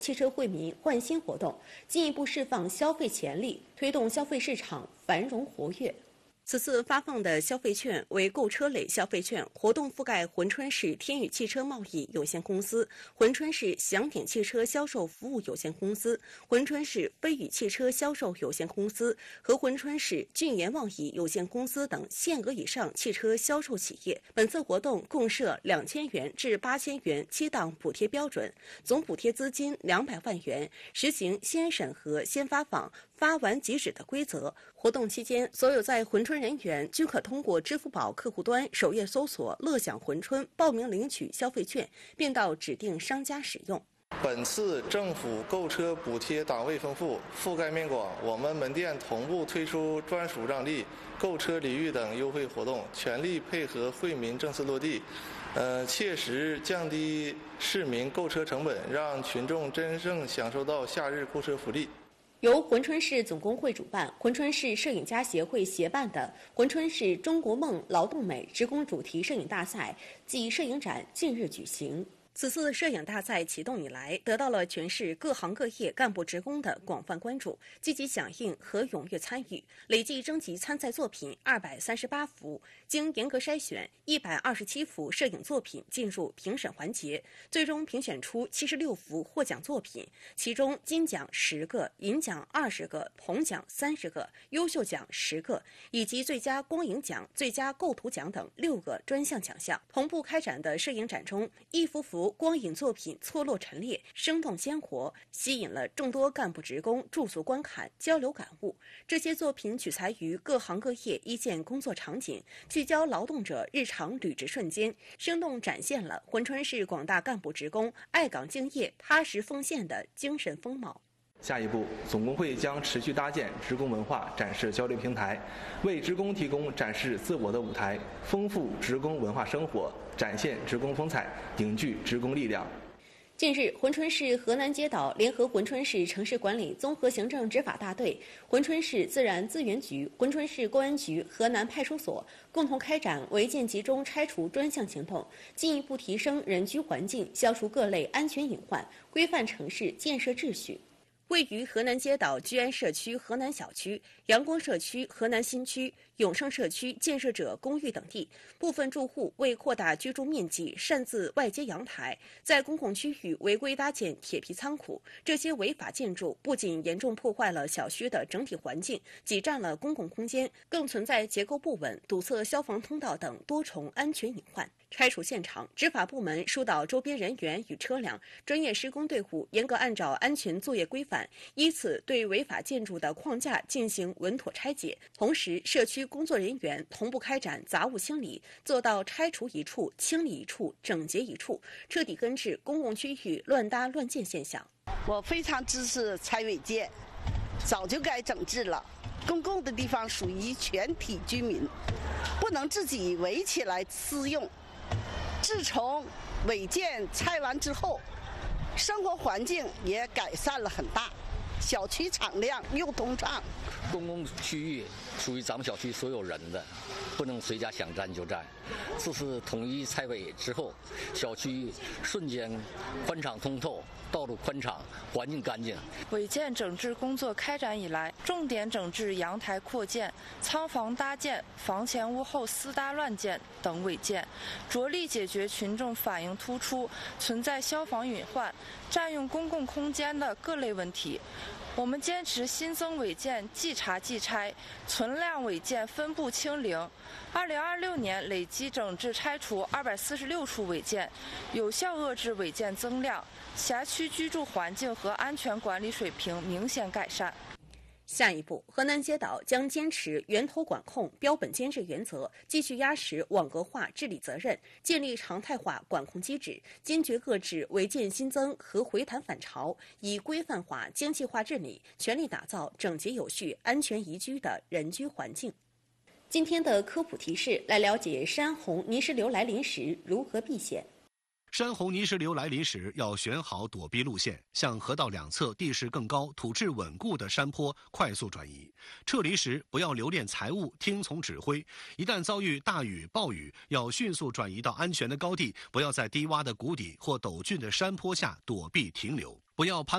汽车惠民换新活动，进一步释放消费潜力，推动消费市场繁荣活跃。此次发放的消费券为购车类消费券，活动覆盖珲春市天宇汽车贸易有限公司、珲春市祥典汽车销售服务有限公司、珲春市飞宇汽车销售有限公司和珲春市俊言贸易有限公司等限额以上汽车销售企业。本次活动共设2000元至8000元7档补贴标准，总补贴资金200万元，实行先审核先发放、发完即止的规则。活动期间，所有在珲春人员均可通过支付宝客户端首页搜索“乐享珲春”报名领取消费券，并到指定商家使用。 本次政府购车补贴档位丰富，覆盖面广，我们门店同步推出专属让利、购车礼遇等优惠活动，全力配合惠民政策落地，切实降低市民购车成本，让群众真正享受到夏日购车福利。 由珲春市总工会主办、珲春市摄影家协会协办的珲春市中国梦劳动美职工主题摄影大赛暨摄影展近日举行。此次摄影大赛启动以来，得到了全市各行各业干部职工的广泛关注、积极响应和踊跃参与，累计征集参赛作品238幅，经严格筛选，127幅摄影作品进入评审环节，最终评选出76幅获奖作品，其中金奖10个、银奖20个、铜奖30个、优秀奖10个，以及最佳光影奖、最佳构图奖等6个专项奖项。同步开展的摄影展中，一幅幅光影作品错落陈列，生动鲜活，吸引了众多干部职工驻足观看、交流感悟。这些作品取材于各行各业一线工作场景，聚焦劳动者日常履职瞬间，生动展现了珲春市广大干部职工爱岗敬业、踏实奉献的精神风貌。 下一步，总工会将持续搭建职工文化展示交流平台，为职工提供展示自我的舞台，丰富职工文化生活，展现职工风采，凝聚职工力量。 近日，珲春市河南街道联合珲春市城市管理综合行政执法大队、珲春市自然资源局、珲春市公安局河南派出所共同开展违建集中拆除专项行动，进一步提升人居环境，消除各类安全隐患，规范城市建设秩序。位于河南街道居安社区河南小区、阳光社区河南新区、永盛社区建设者公寓等地，部分住户为扩大居住面积，擅自外接阳台，在公共区域违规搭建铁皮仓库。这些违法建筑不仅严重破坏了小区的整体环境，挤占了公共空间，更存在结构不稳、堵塞消防通道等多重安全隐患。拆除现场，执法部门疏导周边人员与车辆，专业施工队伍严格按照安全作业规范，依次对违法建筑的框架进行稳妥拆解。同时，社区工作人员同步开展杂物清理，做到拆除一处、清理一处、整洁一处，彻底根治公共区域乱搭乱建现象。 我非常支持拆违建，早就该整治了。公共的地方属于全体居民，不能自己围起来私用。自从违建拆完之后，生活环境也改善了很大，小区敞亮又通畅。 公共区域属于咱们小区所有人的，不能随家想占就占。这次统一拆违之后，小区瞬间宽敞通透，道路宽敞，环境干净。 违建整治工作开展以来，重点整治阳台扩建、仓房搭建、房前屋后私搭乱建等违建，着力解决群众反映突出、存在消防隐患、占用公共空间的各类问题。我们坚持新增违建即查即拆，存量违建分步清零。2026年累计整治拆除246处违建，有效遏制违建增量，辖区居住环境和安全管理水平明显改善。 下一步，河南街道将坚持源头管控、标本监制原则，继续压实网格化治理责任，建立常态化管控机制，坚决遏制违建新增和回弹反潮，以规范化、精细化治理，全力打造整洁有序、安全宜居的人居环境。今天的科普提示，来了解山洪泥石流来临时如何避险。 山洪泥石流来临时，要选好躲避路线，向河道两侧地势更高、土质稳固的山坡快速转移。撤离时不要留恋财物，听从指挥。一旦遭遇大雨、暴雨，要迅速转移到安全的高地，不要在低洼的谷底或陡峻的山坡下躲避停留。不要攀